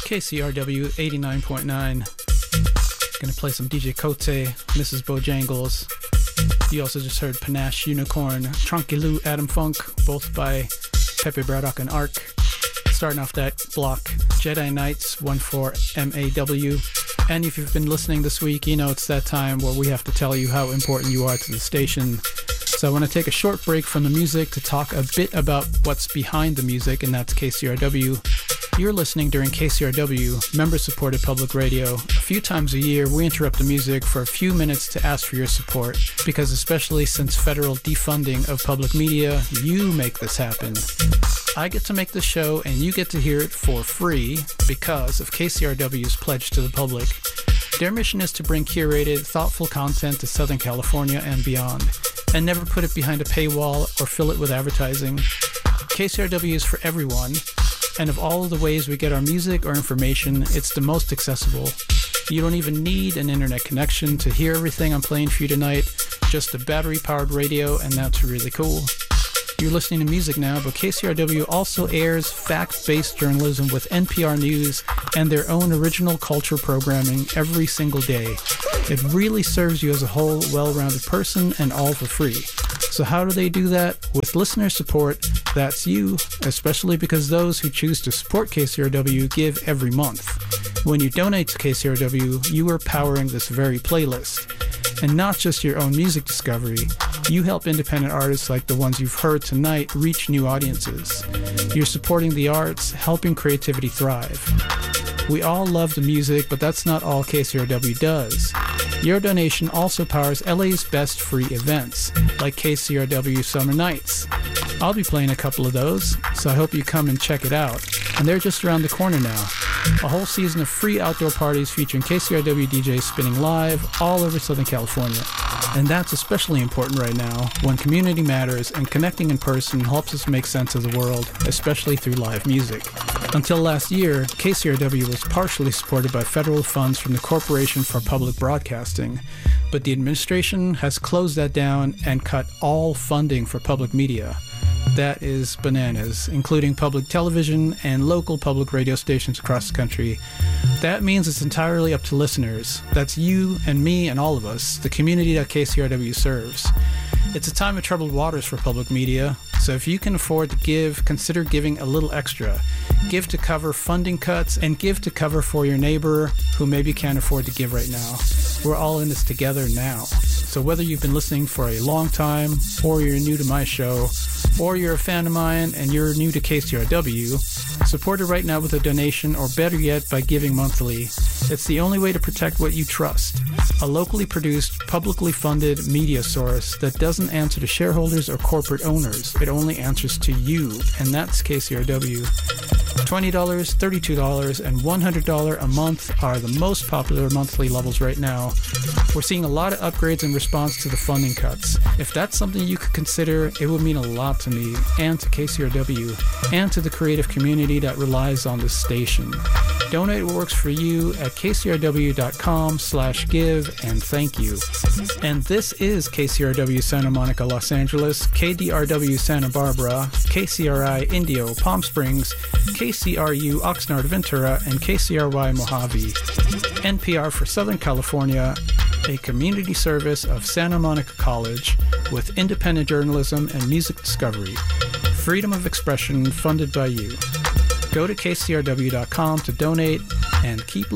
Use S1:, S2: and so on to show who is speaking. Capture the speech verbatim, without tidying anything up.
S1: K C R W eighty-nine point nine. Gonna play some D J Cote, Missus Bojangles. You also just heard Panache, Unicorn, Tranquilou, Adam Funk, both by Pepe Braddock and Arc. Starting off that block, Jedi Knights, one four M A W. And if you've been listening this week, you know it's that time where we have to tell you how important you are to the station. So I want to take a short break from the music to talk a bit about what's behind the music, and that's K C R W. You're listening during K C R W, member-supported public radio. A few times a year, we interrupt the music for a few minutes to ask for your support, because especially since federal defunding of public media, you make this happen. I get to make the show, and you get to hear it for free because of K C R W's pledge to the public. Their mission is to bring curated, thoughtful content to Southern California and beyond, and never put it behind a paywall or fill it with advertising. K C R W is for everyone, and of all of the ways we get our music or information, it's the most accessible. You don't even need an internet connection to hear everything I'm playing for you tonight, just a battery-powered radio, and that's really cool. You're listening to music now, but K C R W also airs fact-based journalism with N P R News and their own original culture programming every single day. It really serves you as a whole, well-rounded person, and all for free. So how do they do that? With listener support, that's you, especially because those who choose to support K C R W give every month. When you donate to K C R W, you are powering this very playlist. And not just your own music discovery, you help independent artists like the ones you've heard tonight reach new audiences. You're supporting the arts, helping creativity thrive. We all love the music, but that's not all K C R W does. Your donation also powers L A's best free events, like K C R W Summer Nights. I'll be playing a couple of those, so I hope you come and check it out. And they're just around the corner now. A whole season of free outdoor parties featuring K C R W D Js spinning live all over Southern California. And that's especially important right now, when community matters and connecting in person helps us make sense of the world, especially through live music. Until last year, K C R W was partially supported by federal funds from the Corporation for Public Broadcasting, but the administration has closed that down and cut all funding for public media. That is bananas, including public television and local public radio stations across the country. That means it's entirely up to listeners. That's you and me and all of us, the community that K C R W serves. It's a time of troubled waters for public media, so if you can afford to give, consider giving a little extra. Give to cover funding cuts, and give to cover for your neighbor who maybe can't afford to give right now. We're all in this together now. So whether you've been listening for a long time, or you're new to my show, or you're a fan of mine and you're new to K C R W, support it right now with a donation, or better yet, by giving monthly. It's the only way to protect what you trust. A locally produced, publicly funded media source that doesn't answer to shareholders or corporate owners. It only answers to you, and that's K C R W. twenty dollars, thirty-two dollars, and one hundred dollars a month are the most popular monthly levels right now. We're seeing a lot of upgrades in response to the funding cuts. If that's something you could consider, it would mean a lot to me, and to K C R W, and to the creative community that relies on this station. Donate what works for you at kcrw.com slash give, and thank you. And this is K C R W Santa Monica, Los Angeles, K D R W Santa Barbara, K C R I Indio, Palm Springs, K C R U Oxnard, Ventura, and K C R Y Mojave. N P R for Southern California, a community service of Santa Monica College with independent journalism and music discovery. Freedom of expression funded by you. Go to k c r w dot com to donate and keep